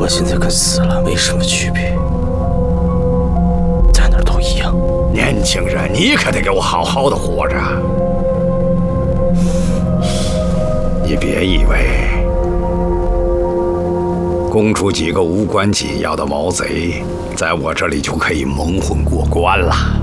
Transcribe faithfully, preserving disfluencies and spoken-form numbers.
我现在跟死了没什么区别，在哪儿都一样。 年轻人，你可得给我好好的活着。你别以为供出几个无关紧要的毛贼，在我这里就可以蒙混过关了。